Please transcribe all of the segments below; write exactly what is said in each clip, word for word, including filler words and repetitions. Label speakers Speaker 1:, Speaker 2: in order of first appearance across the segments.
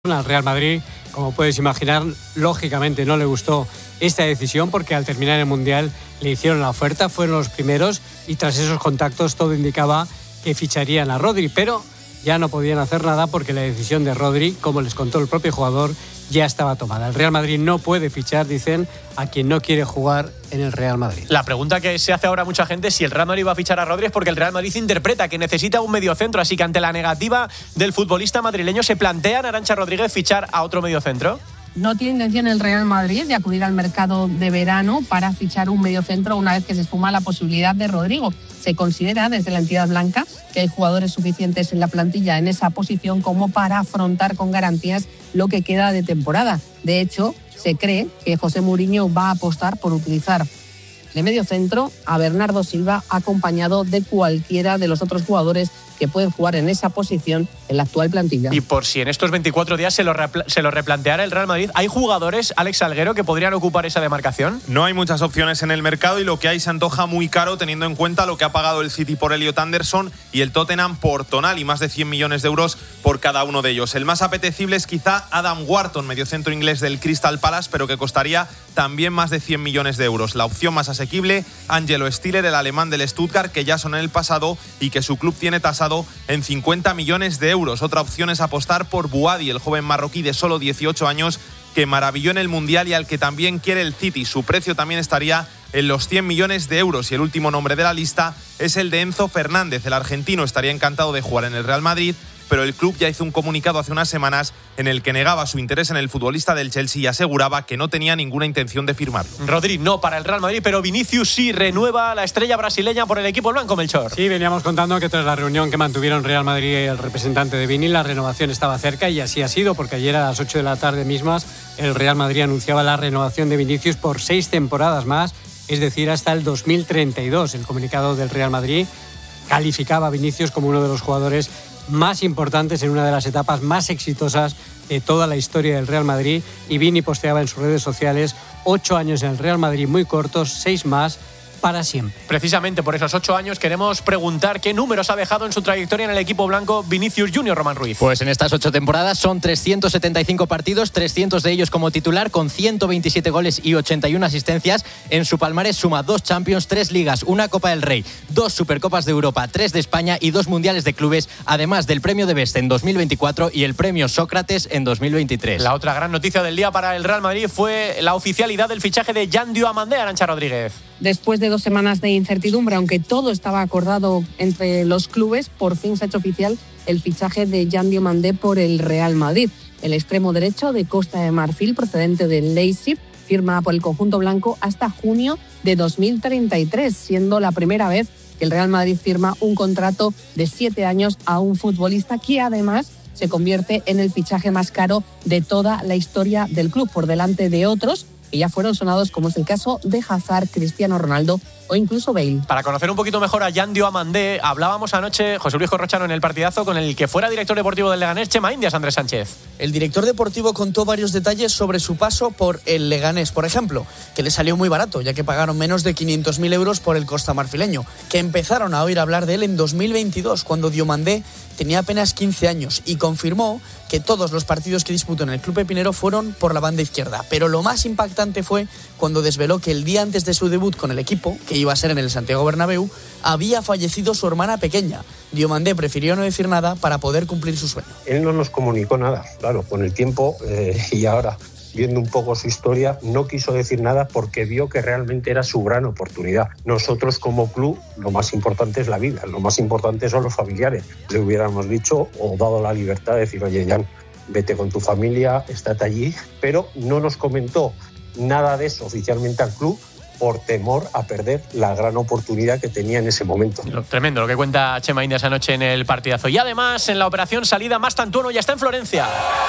Speaker 1: Al Real Madrid, como puedes imaginar, lógicamente no le gustó esta decisión porque al terminar el Mundial le hicieron la oferta, fueron los primeros y tras esos contactos todo indicaba que ficharían a Rodri, pero ya no podían hacer nada porque la decisión de Rodri, como les contó el propio jugador, ya estaba tomada. El Real Madrid no puede fichar, dicen, a quien no quiere jugar en el Real Madrid.
Speaker 2: La pregunta que se hace ahora mucha gente es si el Real Madrid va a fichar a Rodri es porque el Real Madrid interpreta que necesita un mediocentro, así que ante la negativa del futbolista madrileño se plantea en Arantxa Rodríguez fichar a otro mediocentro.
Speaker 3: No tiene intención el Real Madrid de acudir al mercado de verano para fichar un mediocentro una vez que se esfuma la posibilidad de Rodrigo. Se considera desde la entidad blanca que hay jugadores suficientes en la plantilla en esa posición como para afrontar con garantías lo que queda de temporada. De hecho, se cree que José Mourinho va a apostar por utilizar de mediocentro a Bernardo Silva acompañado de cualquiera de los otros jugadores que pueden jugar en esa posición en la actual plantilla.
Speaker 2: Y por si en estos veinticuatro días se lo, repl- se lo replanteara el Real Madrid, ¿hay jugadores, Alex Salguero, que podrían ocupar esa demarcación?
Speaker 4: No hay muchas opciones en el mercado y lo que hay se antoja muy caro teniendo en cuenta lo que ha pagado el City por Elliot Anderson y el Tottenham por Tonali, más de cien millones de euros por cada uno de ellos. El más apetecible es quizá Adam Wharton, mediocentro inglés del Crystal Palace, pero que costaría también más de cien millones de euros. La opción más asequible, Angelo Stiller, el alemán del Stuttgart, que ya son en el pasado y que su club tiene tasado en cincuenta millones de euros. Otra opción es apostar por Bouhaddi, el joven marroquí de solo dieciocho años que maravilló en el Mundial y al que también quiere el City. Su precio también estaría en los cien millones de euros y el último nombre de la lista es el de Enzo Fernández. El argentino estaría encantado de jugar en el Real Madrid, pero el club ya hizo un comunicado hace unas semanas en el que negaba su interés en el futbolista del Chelsea y aseguraba que no tenía ninguna intención de firmarlo.
Speaker 2: Rodri no para el Real Madrid, pero Vinicius sí renueva la estrella brasileña por el equipo blanco, Melchor.
Speaker 1: Sí, veníamos contando que tras la reunión que mantuvieron Real Madrid y el representante de Vini, la renovación estaba cerca y así ha sido, porque ayer a las ocho de la tarde mismas el Real Madrid anunciaba la renovación de Vinicius por seis temporadas más, es decir, hasta el dos mil treinta y dos. El comunicado del Real Madrid calificaba a Vinicius como uno de los jugadores más importantes en una de las etapas más exitosas de toda la historia del Real Madrid, y Vini posteaba en sus redes sociales: ocho años en el Real Madrid muy cortos, seis más para siempre.
Speaker 2: Precisamente por esos ocho años queremos preguntar qué números ha dejado en su trayectoria en el equipo blanco Vinicius Junior, Román Ruiz.
Speaker 5: Pues en estas ocho temporadas son trescientos setenta y cinco partidos, trescientos de ellos como titular, con ciento veintisiete goles y ochenta y una asistencias. En su palmarés suma dos Champions, tres Ligas, una Copa del Rey, dos Supercopas de Europa, tres de España y dos Mundiales de Clubes, además del premio de Best en dos mil veinticuatro y el premio Sócrates en dos mil veintitrés.
Speaker 2: La otra gran noticia del día para el Real Madrid fue la oficialidad del fichaje de Yan Diomandé, Arantxa Rodríguez.
Speaker 3: Después de dos semanas de incertidumbre, aunque todo estaba acordado entre los clubes, por fin se ha hecho oficial el fichaje de Yan Diomandé por el Real Madrid. El extremo derecho de Costa de Marfil, procedente del Leipzig, firma por el conjunto blanco hasta junio de dos mil treinta y tres, siendo la primera vez que el Real Madrid firma un contrato de siete años a un futbolista que además se convierte en el fichaje más caro de toda la historia del club, por delante de otros que ya fueron sonados, como es el caso de Hazard, Cristiano Ronaldo o incluso Bale.
Speaker 2: Para conocer un poquito mejor a Yan Diomandé, hablábamos anoche, José Luis Corrochano, en el partidazo con el que fuera director deportivo del Leganés, Chema Indias, Andrés Sánchez.
Speaker 6: El director deportivo contó varios detalles sobre su paso por el Leganés. Por ejemplo, que le salió muy barato, ya que pagaron menos de quinientos mil euros por el costamarfileño, que empezaron a oír hablar de él en dos mil veintidós, cuando Diomandé tenía apenas quince años, y confirmó que todos los partidos que disputó en el club pepinero fueron por la banda izquierda. Pero lo más impactante fue cuando desveló que el día antes de su debut con el equipo, que iba a ser en el Santiago Bernabéu, había fallecido su hermana pequeña. Diomandé prefirió no decir nada para poder cumplir su sueño.
Speaker 7: Él no nos comunicó nada, claro, con el tiempo eh, y ahora, viendo un poco su historia, no quiso decir nada porque vio que realmente era su gran oportunidad. Nosotros como club, lo más importante es la vida, lo más importante son los familiares. Le hubiéramos dicho o dado la libertad de decir: oye, Yan, vete con tu familia, estate allí, pero no nos comentó nada de eso oficialmente al club, por temor a perder la gran oportunidad que tenía en ese momento.
Speaker 2: Tremendo lo que cuenta Chema Indias anoche en el partidazo. Y además, en la operación salida, Mastantuono ya está en Florencia.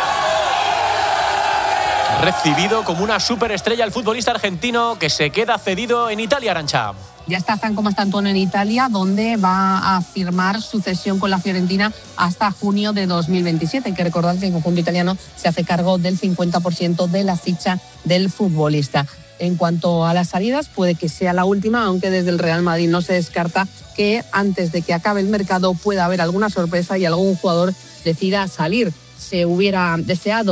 Speaker 2: Recibido como una superestrella el futbolista argentino que se queda cedido en Italia, Arantxa.
Speaker 3: Ya está Franco Mastantuono en Italia, donde va a firmar su cesión con la Fiorentina hasta junio de dos mil veintisiete. Hay que recordar que el conjunto italiano se hace cargo del cincuenta por ciento de la ficha del futbolista. En cuanto a las salidas, puede que sea la última, aunque desde el Real Madrid no se descarta que antes de que acabe el mercado pueda haber alguna sorpresa y algún jugador decida salir. se hubiera deseado.